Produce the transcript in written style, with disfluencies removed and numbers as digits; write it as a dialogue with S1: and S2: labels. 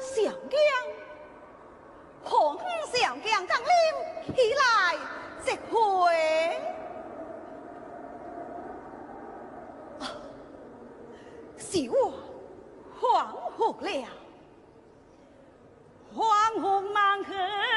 S1: 上将，红上将张领起来，即回。是我恍惚了，惶惶忙去。